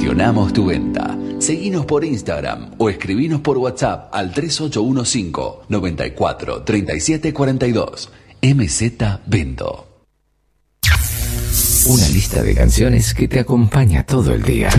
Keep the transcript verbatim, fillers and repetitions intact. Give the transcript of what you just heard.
Gestionamos tu venta. Seguinos por Instagram o escribinos por WhatsApp al tres ocho uno cinco, nueve cuatro, tres siete cuatro dos. M Z Vendo. Una lista de canciones que te acompaña todo el día.